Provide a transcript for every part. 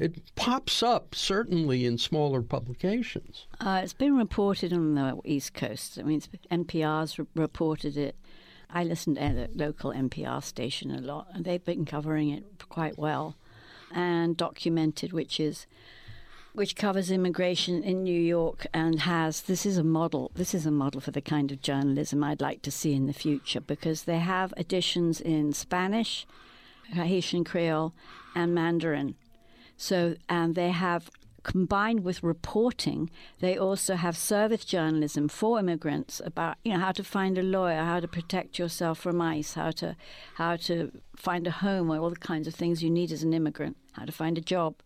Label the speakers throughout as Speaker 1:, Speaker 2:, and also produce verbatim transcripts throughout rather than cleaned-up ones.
Speaker 1: it pops up, certainly, in smaller publications.
Speaker 2: Uh, it's been reported on the East Coast. I mean, N P R's re- reported it. I listen to the local N P R station a lot, and they've been covering it quite well and documented, which is which covers immigration in New York and has, this is a model, this is a model for the kind of journalism I'd like to see in the future, because they have editions in Spanish, Haitian Creole, and Mandarin. So, and they have, combined with reporting, they also have service journalism for immigrants about, you know, how to find a lawyer, how to protect yourself from ICE, how to how to find a home, all the kinds of things you need as an immigrant, how to find a job.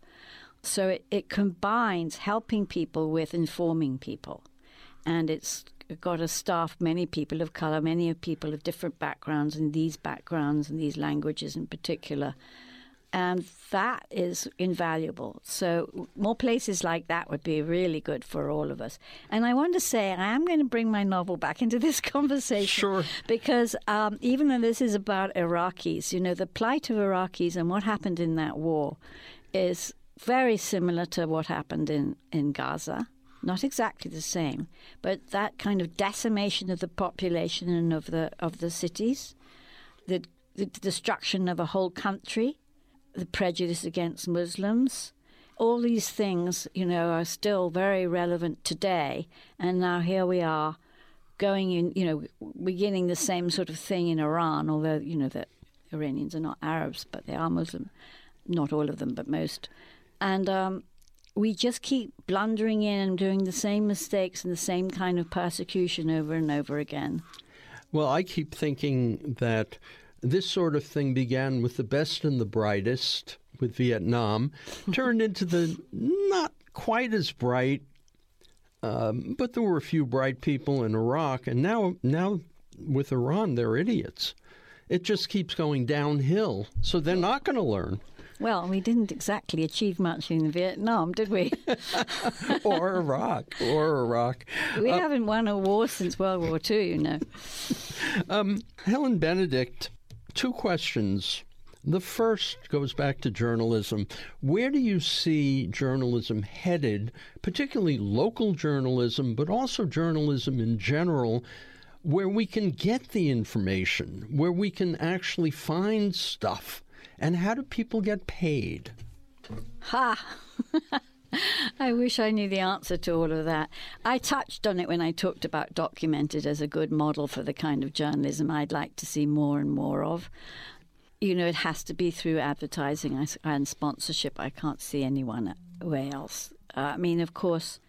Speaker 2: So it, it combines helping people with informing people. And it's got a staff, many people of color, many of people of different backgrounds, and these backgrounds and these languages in particular. And that is invaluable. So more places like that would be really good for all of us. And I want to say, I am going to bring my novel back into this conversation.
Speaker 1: Sure.
Speaker 2: Because um, even though this is about Iraqis, you know, the plight of Iraqis and what happened in that war is very similar to what happened in, in Gaza. Not exactly the same, but that kind of decimation of the population and of the of the cities, the, the destruction of a whole country, the prejudice against Muslims, all these things, you know, are still very relevant today. And now here we are going in, you know, beginning the same sort of thing in Iran, although, you know, the Iranians are not Arabs, but they are Muslim. Not all of them, but most. And um, we just keep blundering in and doing the same mistakes and the same kind of persecution over and over again.
Speaker 1: Well, I keep thinking that this sort of thing began with the best and the brightest, with Vietnam, turned into the not quite as bright, um, but there were a few bright people in Iraq, and now, now with Iran, they're idiots. It just keeps going downhill, so they're not going to learn.
Speaker 2: Well, we didn't exactly achieve much in Vietnam, did we?
Speaker 1: or Iraq, or Iraq.
Speaker 2: We
Speaker 1: uh,
Speaker 2: haven't won a war since World War Two, you know.
Speaker 1: Um, Helen Benedict, two questions. The first goes back to journalism. Where do you see journalism headed, particularly local journalism, but also journalism in general, where we can get the information, where we can actually find stuff? And how do people get paid?
Speaker 2: Ha! I wish I knew the answer to all of that. I touched on it when I talked about documented as a good model for the kind of journalism I'd like to see more and more of. You know, it has to be through advertising and sponsorship. I can't see anyone way else. Uh, I mean, of course,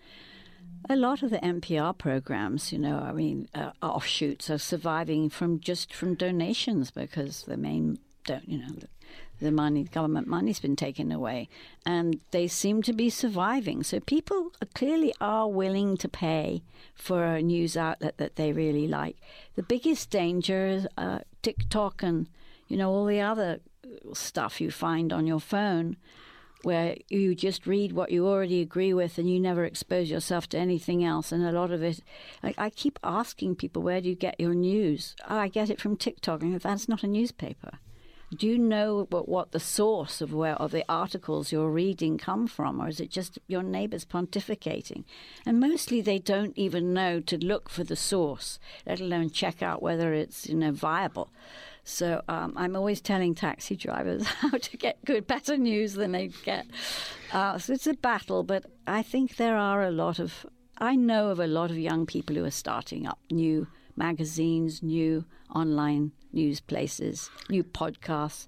Speaker 2: a lot of the N P R programs, you know, I mean, uh, offshoots are surviving from just from donations because the main don't, you know, the, the money, government money's been taken away, and they seem to be surviving. So people clearly are willing to pay for a news outlet that they really like. The biggest danger is uh, TikTok and, you know, all the other stuff you find on your phone where you just read what you already agree with and you never expose yourself to anything else. And a lot of it, I, I keep asking people, where do you get your news? Oh, I get it from TikTok. And that's not a newspaper. Do you know what, what the source of where of the articles you're reading come from, or is it just your neighbors pontificating? And mostly they don't even know to look for the source, let alone check out whether it's, you know, viable. So um, I'm always telling taxi drivers how to get good, better news than they get. Uh, so it's a battle, but I think there are a lot of, I know of a lot of young people who are starting up new magazines, new online news places, new podcasts.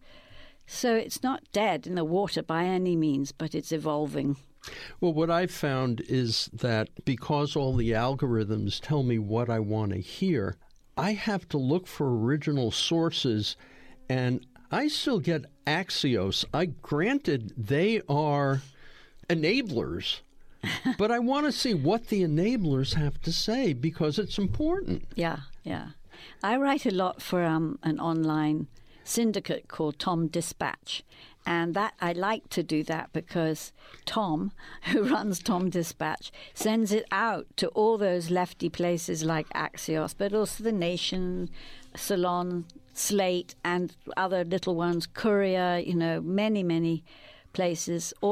Speaker 2: So it's not dead in the water by any means, but it's evolving.
Speaker 1: Well, what I've found is that because all the algorithms tell me what I want to hear, I have to look for original sources, and I still get Axios. I granted they are enablers, but I want to see what the enablers have to say because it's important.
Speaker 2: Yeah, yeah. I write a lot for um, an online syndicate called Tom Dispatch, and that I like to do that because Tom, who runs Tom Dispatch, sends it out to all those lefty places like Axios, but also The Nation, Salon, Slate, and other little ones, Courier, you know, many, many places, all